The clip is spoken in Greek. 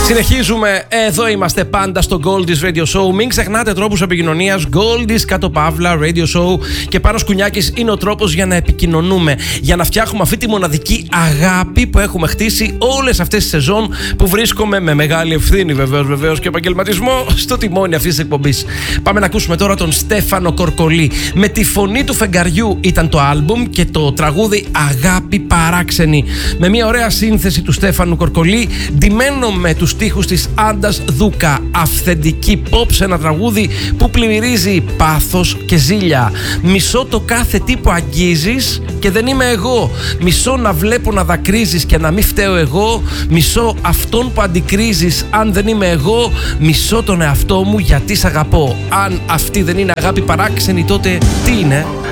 Συνεχίζουμε, εδώ είμαστε πάντα στο Goldis Radio Show. Μην ξεχνάτε τρόπους επικοινωνίας. Goldis κάτω παύλα Radio Show. Και Πάνος Κουνιάκης είναι ο τρόπος για να επικοινωνούμε, για να φτιάχνουμε αυτή τη μοναδική αγάπη που έχουμε χτίσει όλες αυτές τις σεζόν, που βρίσκομαι με μεγάλη ευθύνη βεβαίως και επαγγελματισμό στο τιμόνι αυτής της εκπομπής. Πάμε να ακούσουμε τώρα τον Στέφανο Κορκολί. Με τη φωνή του φεγγαριού ήταν το άλμπουμ και το τραγούδι Αγάπη Παράξενη. Με μια ωραία σύνθεση του Στέφανου Κορκολί, ντυμένο με τους στίχους της Άντας Δούκα. Αυθεντική pop σε ένα τραγούδι που πλημμυρίζει πάθος και ζήλια. Μισώ το κάθε τι που αγγίζεις και δεν είμαι εγώ. Μισώ να βλέπω να δακρύζεις και να μην φταίω εγώ. Μισώ αυτόν που αντικρίζεις αν δεν είμαι εγώ. Μισώ τον εαυτό μου γιατί σ' αγαπώ. Αν αυτή δεν είναι αγάπη παράξενη, τότε τι είναι?